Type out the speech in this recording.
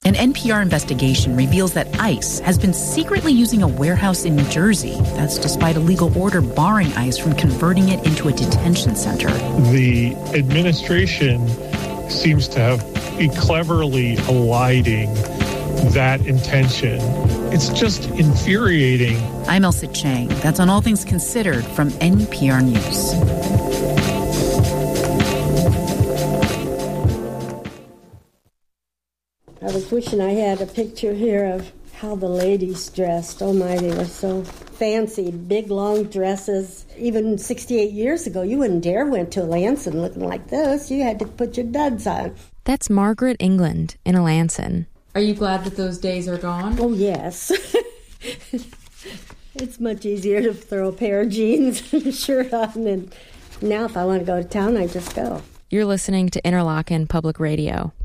An NPR investigation reveals that ICE has been secretly using a warehouse in New Jersey. That's despite a legal order barring ICE from converting it into a detention center. The administration seems to have been cleverly eliding that intention. It's just infuriating. I'm Elsa Chang. That's on All Things Considered from NPR News. I was wishing I had a picture here of how the ladies dressed. Oh my, they were so fancy, big long dresses. Even 68 years ago, you wouldn't dare went to Lansing looking like this. You had to put your duds on. That's Margaret England in Alanson. Are you glad that those days are gone? Oh, yes. It's much easier to throw a pair of jeans and a shirt on. And now if I want to go to town, I just go. You're listening to Interlochen Public Radio.